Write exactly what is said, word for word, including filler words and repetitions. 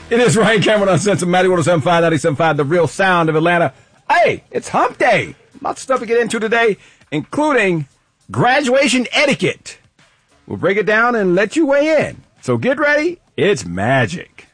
It is Ryan Cameron on Cincinnati, one oh seven point five, ninety-seven point five, the real sound of Atlanta. Hey, it's hump day. Lots of stuff to get into today, including graduation etiquette. We'll break it down and let you weigh in. So get ready. It's magic.